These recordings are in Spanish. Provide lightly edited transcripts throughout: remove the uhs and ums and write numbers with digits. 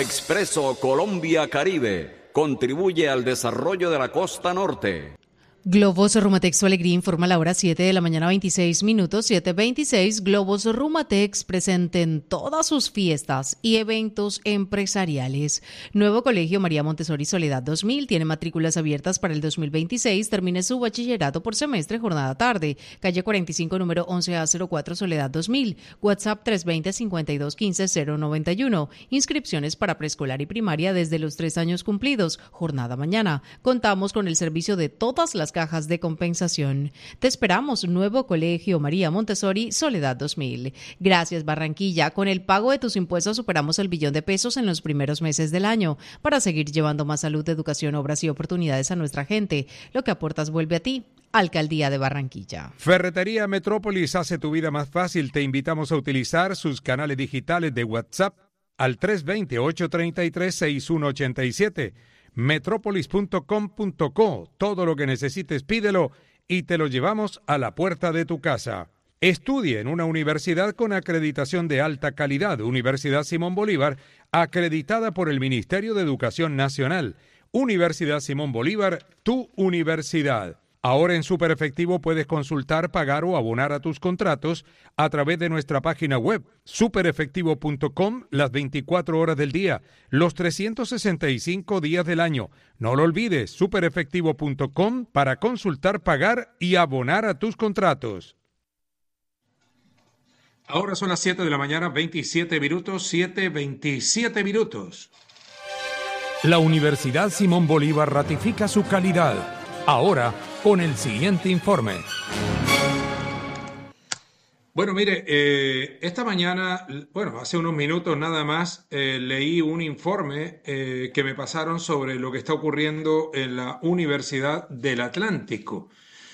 Expreso Colombia Caribe. Contribuye al desarrollo de la costa norte. Globos Rumatex Alegría informa a la hora 7 de la mañana 26 minutos, 7:26. Globos Rumatex presenten todas sus fiestas y eventos empresariales. Nuevo Colegio María Montessori Soledad 2000 tiene matrículas abiertas para el 2026. Termine su bachillerato por semestre, jornada tarde. Calle 45, número 11A04, Soledad 2000. WhatsApp 320-5215-091. Inscripciones para preescolar y primaria desde los 3 años cumplidos. Jornada mañana. Contamos con el servicio de todas las cajas de compensación. Te esperamos, Nuevo Colegio María Montessori Soledad 2000. Gracias, Barranquilla. Con el pago de tus impuestos superamos el $1.000.000 en los primeros meses del año para seguir llevando más salud, educación, obras y oportunidades a nuestra gente. Lo que aportas vuelve a ti. Alcaldía de Barranquilla. Ferretería Metrópolis hace tu vida más fácil. Te invitamos a utilizar sus canales digitales de WhatsApp al 320-833-6187. Metrópolis.com.co. Todo lo que necesites pídelo y te lo llevamos a la puerta de tu casa. Estudie en una universidad con acreditación de alta calidad. Universidad Simón Bolívar, acreditada por el Ministerio de Educación Nacional. Universidad Simón Bolívar, tu universidad. Ahora en Super Efectivo puedes consultar, pagar o abonar a tus contratos a través de nuestra página web, superefectivo.com, las 24 horas del día, los 365 días del año. No lo olvides, superefectivo.com para consultar, pagar y abonar a tus contratos. Ahora son las 7 de la mañana, 27 minutos, 7:27 minutos. La Universidad Simón Bolívar ratifica su calidad. Ahora, con el siguiente informe. Bueno, mire, esta mañana, hace unos minutos nada más, leí un informe que me pasaron sobre lo que está ocurriendo en la Universidad del Atlántico.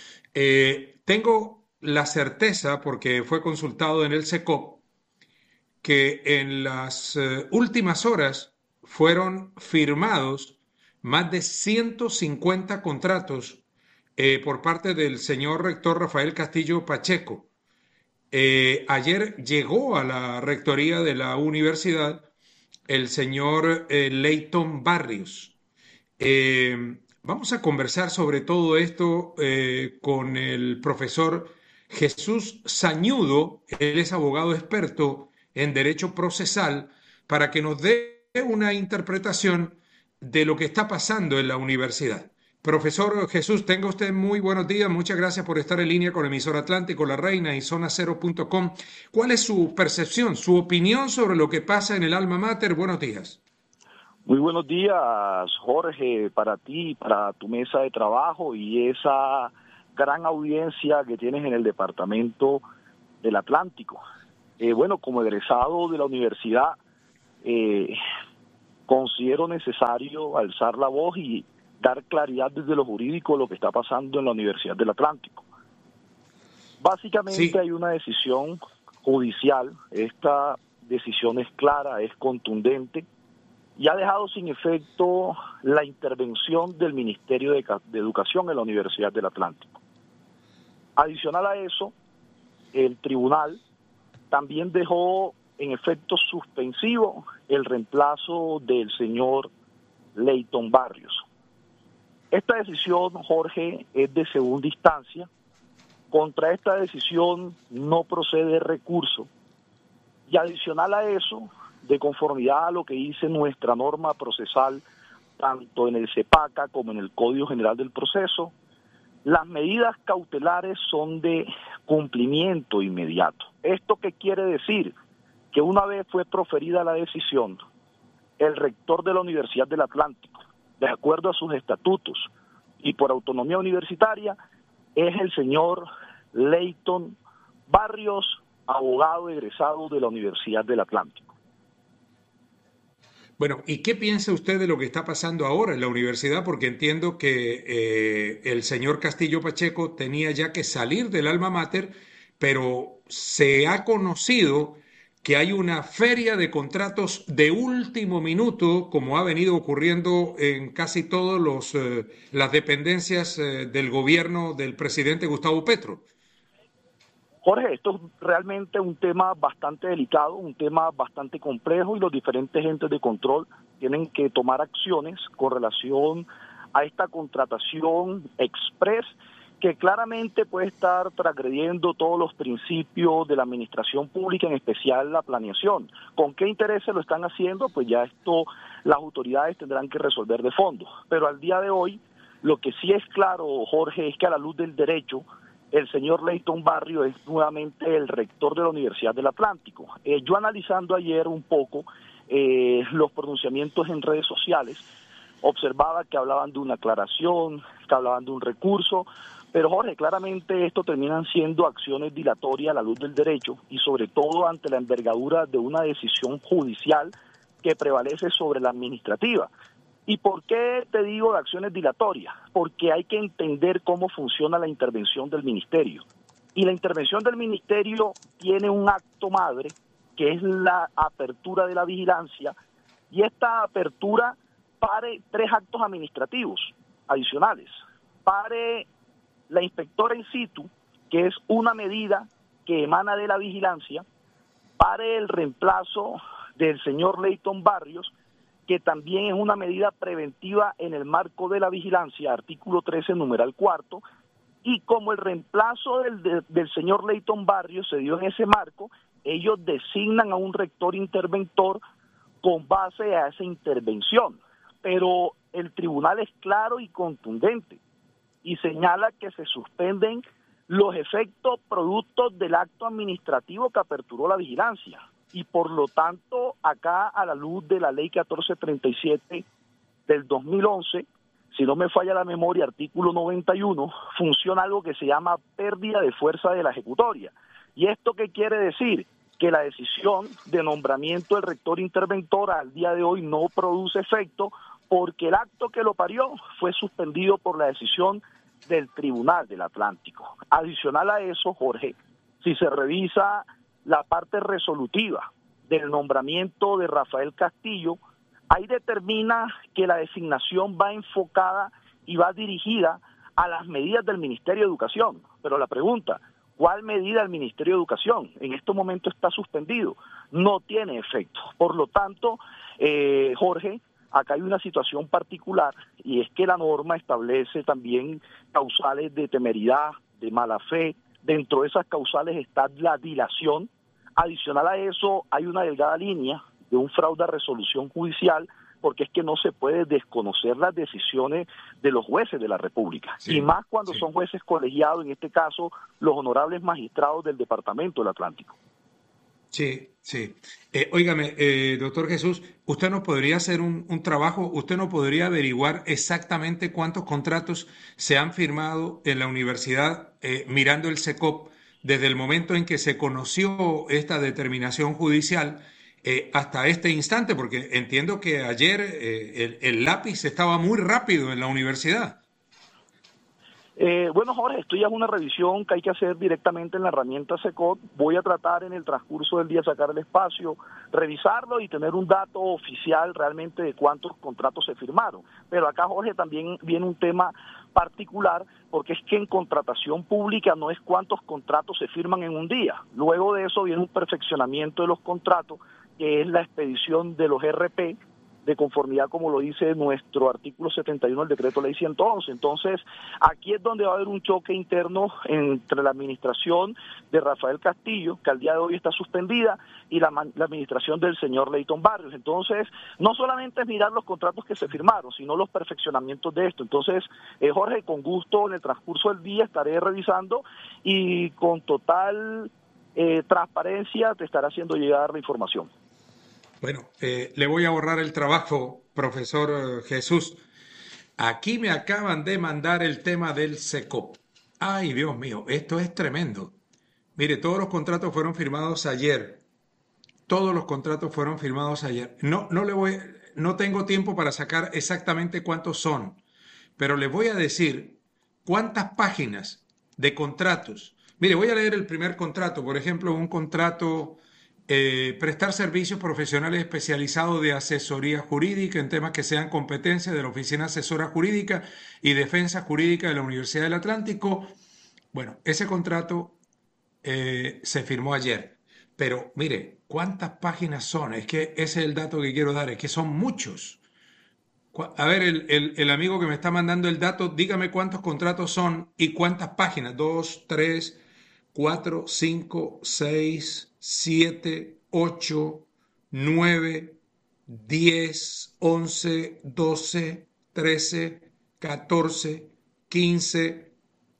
Tengo la certeza, porque fue consultado en el SECOP, que en las últimas horas fueron firmados más de 150 contratos por parte del señor rector Rafael Castillo Pacheco. Ayer llegó a la rectoría de la universidad el señor Leyton Barrios. Vamos a conversar sobre todo esto con el profesor Jesús Sañudo. Él es abogado experto en derecho procesal, para que nos dé una interpretación de lo que está pasando en la universidad. Profesor Jesús, tenga usted muy buenos días. Muchas gracias por estar en línea con Emisora Atlántico, La Reina y Zona0.com. ¿Cuál es su percepción, su opinión sobre lo que pasa en el Alma Mater? Buenos días. Muy buenos días, Jorge, para ti, para tu mesa de trabajo y esa gran audiencia que tienes en el Departamento del Atlántico. Como egresado de la universidad, considero necesario alzar la voz y dar claridad desde lo jurídico de lo que está pasando en la Universidad del Atlántico. Básicamente hay una decisión judicial. Esta decisión es clara, es contundente y ha dejado sin efecto la intervención del Ministerio de Educación en la Universidad del Atlántico. Adicional a eso, el tribunal también dejó en efecto suspensivo el reemplazo del señor Leyton Barrios. Esta decisión, Jorge, es de segunda instancia. Contra esta decisión no procede recurso. Y adicional a eso, de conformidad a lo que dice nuestra norma procesal, tanto en el CEPACA como en el Código General del Proceso, las medidas cautelares son de cumplimiento inmediato. ¿Esto qué quiere decir? Que una vez fue proferida la decisión, el rector de la Universidad del Atlántico, de acuerdo a sus estatutos y por autonomía universitaria, es el señor Leyton Barrios, abogado egresado de la Universidad del Atlántico. Bueno, ¿y qué piensa usted de lo que está pasando ahora en la universidad? Porque entiendo que el señor Castillo Pacheco tenía ya que salir del Alma Mater, pero se ha conocido que hay una feria de contratos de último minuto, como ha venido ocurriendo en casi todas las dependencias del gobierno del presidente Gustavo Petro. Jorge, esto es realmente un tema bastante delicado, un tema bastante complejo y los diferentes entes de control tienen que tomar acciones con relación a esta contratación express que claramente puede estar transgrediendo todos los principios de la administración pública, en especial la planeación. ¿Con qué intereses lo están haciendo? Pues ya esto las autoridades tendrán que resolver de fondo. Pero al día de hoy, lo que sí es claro, Jorge, es que a la luz del derecho, el señor Leyton Barrio es nuevamente el rector de la Universidad del Atlántico. Yo analizando ayer un poco los pronunciamientos en redes sociales, observaba que hablaban de una aclaración, que hablaban de un recurso, pero Jorge, claramente esto terminan siendo acciones dilatorias a la luz del derecho y sobre todo ante la envergadura de una decisión judicial que prevalece sobre la administrativa. ¿Y por qué te digo de acciones dilatorias? Porque hay que entender cómo funciona la intervención del ministerio. Y la intervención del ministerio tiene un acto madre, que es la apertura de la vigilancia, y esta apertura pare 3 actos administrativos adicionales. Pare la inspectora in situ, que es una medida que emana de la vigilancia, pare el reemplazo del señor Leyton Barrios, que también es una medida preventiva en el marco de la vigilancia, artículo 13, numeral 4, y como el reemplazo del señor Leyton Barrios se dio en ese marco, ellos designan a un rector interventor con base a esa intervención. Pero el tribunal es claro y contundente y señala que se suspenden los efectos productos del acto administrativo que aperturó la vigilancia. Y por lo tanto, acá a la luz de la ley 1437 del 2011, si no me falla la memoria, artículo 91, funciona algo que se llama pérdida de fuerza de la ejecutoria. ¿Y esto qué quiere decir? Que la decisión de nombramiento del rector interventor al día de hoy no produce efecto porque el acto que lo parió fue suspendido por la decisión del Tribunal del Atlántico. Adicional a eso, Jorge, si se revisa la parte resolutiva del nombramiento de Rafael Castillo, ahí determina que la designación va enfocada y va dirigida a las medidas del Ministerio de Educación. Pero la pregunta, ¿cuál medida del Ministerio de Educación? En este momento está suspendido, no tiene efecto. Por lo tanto, Jorge, acá hay una situación particular y es que la norma establece también causales de temeridad, de mala fe. Dentro de esas causales está la dilación. Adicional a eso, hay una delgada línea de un fraude a resolución judicial, porque es que no se puede desconocer las decisiones de los jueces de la República. Sí, y más cuando son jueces colegiados, en este caso, los honorables magistrados del Departamento del Atlántico. Sí, sí. Óigame, doctor Jesús, ¿usted no podría hacer un trabajo? ¿Usted no podría averiguar exactamente cuántos contratos se han firmado en la universidad mirando el SECOP desde el momento en que se conoció esta determinación judicial hasta este instante? Porque entiendo que ayer el lápiz estaba muy rápido en la universidad. Bueno, Jorge, esto ya es una revisión que hay que hacer directamente en la herramienta SECOP. Voy a tratar en el transcurso del día sacar el espacio, revisarlo y tener un dato oficial realmente de cuántos contratos se firmaron. Pero acá, Jorge, también viene un tema particular, porque es que en contratación pública no es cuántos contratos se firman en un día. Luego de eso viene un perfeccionamiento de los contratos, que es la expedición de los RP, de conformidad, como lo dice nuestro artículo 71 del decreto ley 111. Entonces, aquí es donde va a haber un choque interno entre la administración de Rafael Castillo, que al día de hoy está suspendida, y la administración del señor Leyton Barrios. Entonces, no solamente es mirar los contratos que se firmaron, sino los perfeccionamientos de esto. Entonces, Jorge, con gusto en el transcurso del día estaré revisando y con total transparencia te estaré haciendo llegar la información. Bueno, le voy a ahorrar el trabajo, profesor Jesús. Aquí me acaban de mandar el tema del SECOP. Ay, Dios mío, esto es tremendo. Mire, todos los contratos fueron firmados ayer. Todos los contratos fueron firmados ayer. No tengo tiempo para sacar exactamente cuántos son, pero les voy a decir cuántas páginas de contratos. Mire, voy a leer el primer contrato. Por ejemplo, un contrato... prestar servicios profesionales especializados de asesoría jurídica en temas que sean competencia de la Oficina Asesora Jurídica y Defensa Jurídica de la Universidad del Atlántico. Bueno, ese contrato se firmó ayer. Pero mire, ¿cuántas páginas son? Es que ese es el dato que quiero dar, es que son muchos. A ver, el amigo que me está mandando el dato, dígame cuántos contratos son y cuántas páginas. 2, 3, 4, 5, 6, 7, 8, 9, 10, 11, 12, 13, 14, 15,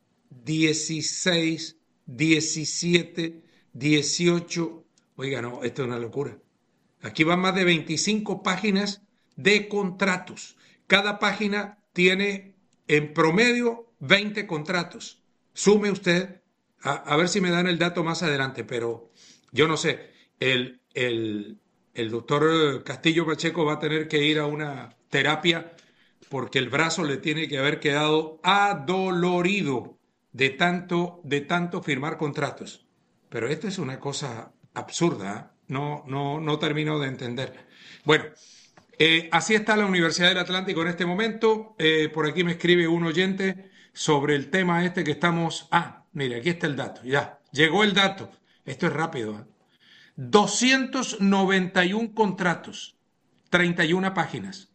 16, 17, 18. Oiga, no, esto es una locura. Aquí van más de 25 páginas de contratos. Cada página tiene en promedio 20 contratos. Sume usted, a ver si me dan el dato más adelante, pero yo no sé, el doctor Castillo Pacheco va a tener que ir a una terapia porque el brazo le tiene que haber quedado adolorido de tanto firmar contratos. Pero esto es una cosa absurda, ¿eh? No termino de entender. Bueno, así está la Universidad del Atlántico en este momento. Por aquí me escribe un oyente sobre el tema este que estamos... mire, aquí está el dato, ya, llegó el dato. Esto es rápido, ¿eh? 291 contratos, 31 páginas.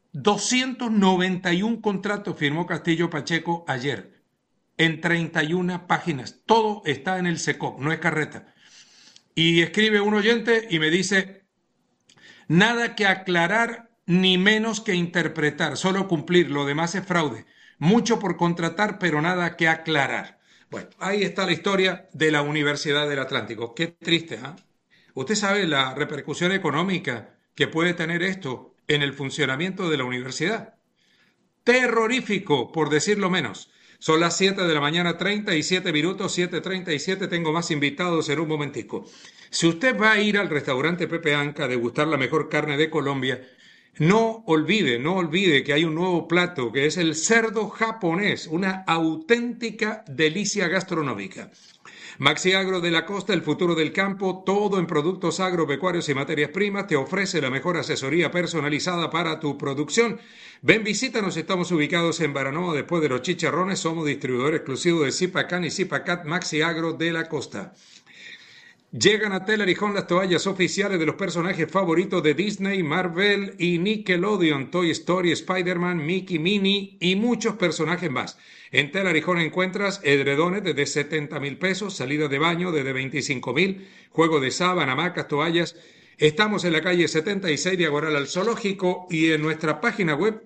291 contratos firmó Castillo Pacheco ayer, en 31 páginas. Todo está en el SECOP, no es carreta. Y escribe un oyente y me dice, nada que aclarar ni menos que interpretar, solo cumplir, lo demás es fraude. Mucho por contratar, pero nada que aclarar. Bueno, ahí está la historia de la Universidad del Atlántico. Qué triste, ¿eh? Usted sabe la repercusión económica que puede tener esto en el funcionamiento de la universidad. Terrorífico, por decirlo menos. Son las 7 de la mañana, 37 minutos, 7:37. Tengo más invitados en un momentico. Si usted va a ir al restaurante Pepe Anca a degustar la mejor carne de Colombia, no olvide que hay un nuevo plato que es el cerdo japonés, una auténtica delicia gastronómica. Maxi Agro de la Costa, el futuro del campo, todo en productos agropecuarios y materias primas, te ofrece la mejor asesoría personalizada para tu producción. Ven, visítanos, estamos ubicados en Baranoa, después de los Chicharrones, somos distribuidor exclusivo de Zipacan y Zipacat Maxi Agro de la Costa. Llegan a Telarijón las toallas oficiales de los personajes favoritos de Disney, Marvel y Nickelodeon, Toy Story, Spider-Man, Mickey, Minnie y muchos personajes más. En Telarijón encuentras edredones desde 70,000 pesos, salida de baño desde 25,000, juego de sábana, hamacas, toallas. Estamos en la calle 76, diagonal al Zoológico, y en nuestra página web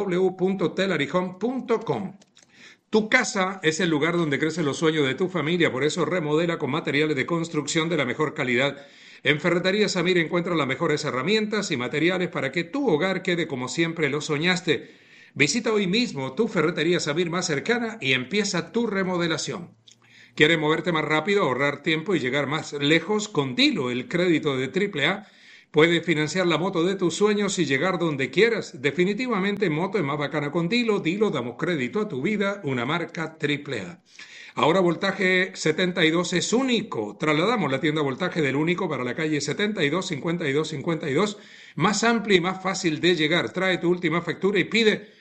www.telarijón.com. Tu casa es el lugar donde crecen los sueños de tu familia, por eso remodela con materiales de construcción de la mejor calidad. En Ferretería Samir encuentras las mejores herramientas y materiales para que tu hogar quede como siempre lo soñaste. Visita hoy mismo tu Ferretería Samir más cercana y empieza tu remodelación. ¿Quieres moverte más rápido, ahorrar tiempo y llegar más lejos? Con Dilo, el crédito de AAA. Puedes financiar la moto de tus sueños y llegar donde quieras. Definitivamente moto es más bacana con Dilo. Dilo, damos crédito a tu vida, una marca AAA. Ahora Voltaje 72 es único. Trasladamos la tienda Voltaje del único para la calle 72, 52, 52. Más amplia y más fácil de llegar. Trae tu última factura y pide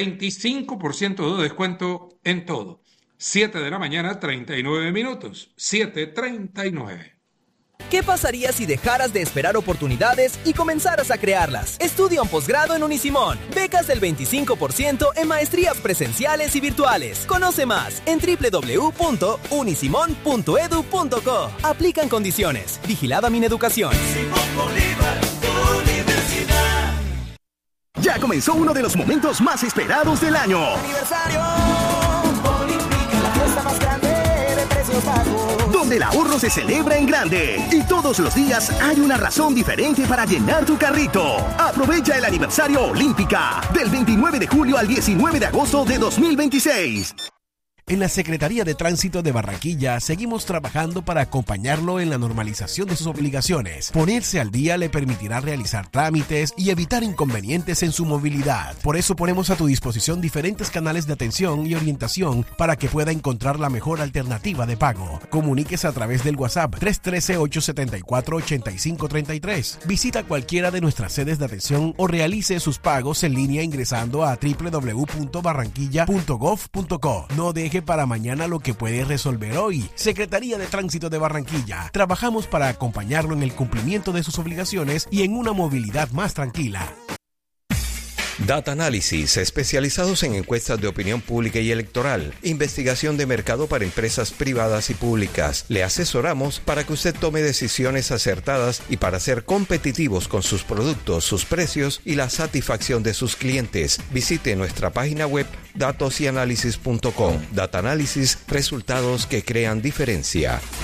25% de descuento en todo. 7 de la mañana, 39 minutos. 7:39. ¿Qué pasaría si dejaras de esperar oportunidades y comenzaras a crearlas? Estudia un posgrado en Unisimón. Becas del 25% en maestrías presenciales y virtuales. Conoce más en www.unisimon.edu.co. Aplican condiciones. Vigilada Mineducación. Ya comenzó uno de los momentos más esperados del año. ¡Aniversario! Olímpica, la fiesta más grande de precios bajos. Donde el ahorro se celebra en grande. Y todos los días hay una razón diferente para llenar tu carrito. Aprovecha el aniversario Olímpica del 29 de julio al 19 de agosto de 2026. En la Secretaría de Tránsito de Barranquilla seguimos trabajando para acompañarlo en la normalización de sus obligaciones. Ponerse al día le permitirá realizar trámites y evitar inconvenientes en su movilidad. Por eso ponemos a tu disposición diferentes canales de atención y orientación para que pueda encontrar la mejor alternativa de pago. Comuníquese a través del WhatsApp 313-874-8533. Visita cualquiera de nuestras sedes de atención o realice sus pagos en línea ingresando a www.barranquilla.gov.co. No deje deje para mañana lo que puede resolver hoy. Secretaría de Tránsito de Barranquilla. Trabajamos para acompañarlo en el cumplimiento de sus obligaciones y en una movilidad más tranquila. Data Analysis, especializados en encuestas de opinión pública y electoral, investigación de mercado para empresas privadas y públicas. Le asesoramos para que usted tome decisiones acertadas y para ser competitivos con sus productos, sus precios y la satisfacción de sus clientes. Visite nuestra página web datosyanalysis.com. Data Analysis, resultados que crean diferencia.